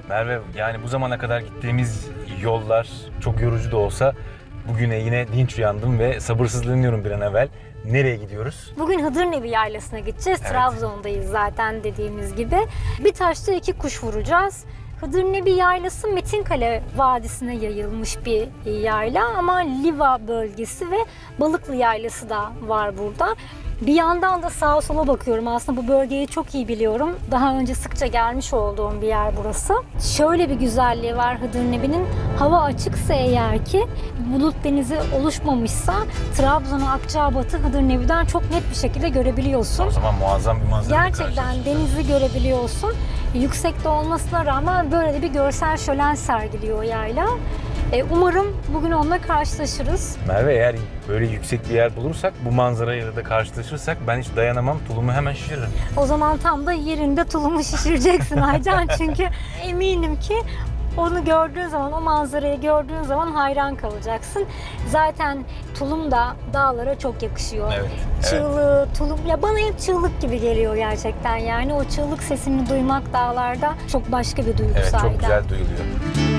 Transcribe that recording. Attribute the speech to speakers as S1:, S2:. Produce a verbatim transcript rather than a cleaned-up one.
S1: Merve, yani bu zamana kadar gittiğimiz yollar çok yorucu da olsa bugüne yine dinç uyandım ve sabırsızlanıyorum bir an evvel. Nereye gidiyoruz?
S2: Bugün Hıdırnevi Yaylası'na gideceğiz.
S1: Evet.
S2: Trabzon'dayız zaten dediğimiz gibi. Bir taşta iki kuş vuracağız. Hıdırnevi Yaylası Metinkale Vadisi'ne yayılmış bir yayla ama Liva bölgesi ve Balıklı Yaylası da var burada. Bir yandan da sağa sola bakıyorum. Aslında bu bölgeyi çok iyi biliyorum. Daha önce sıkça gelmiş olduğum bir yer burası. Şöyle bir güzelliği var Hıdırnevi'nin. Hava açıksa eğer ki, bulut denizi oluşmamışsa Trabzon'u, Akçabat'ı Hıdırnevi'den çok net bir şekilde görebiliyorsun.
S1: O zaman muazzam bir manzara.
S2: Gerçekten denizi görebiliyorsun. Yüksekte olmasına rağmen böyle de bir görsel şölen sergiliyor yayla. E, umarım bugün onunla karşılaşırız.
S1: Merve, eğer böyle yüksek bir yer bulursak, bu manzarayla da karşılaşırsak ben hiç dayanamam. Tulumu hemen şişiririm.
S2: O zaman tam da yerinde tulumu şişireceksin Aycan. Çünkü eminim ki onu gördüğün zaman, o manzarayı gördüğün zaman hayran kalacaksın. Zaten tulum da dağlara çok yakışıyor.
S1: Evet,
S2: Çığlığı, tulum, ya bana hep çığlık gibi geliyor gerçekten yani. O çığlık sesini duymak dağlarda çok başka bir duygu
S1: Evet,
S2: sahiden.
S1: çok güzel duyuluyor.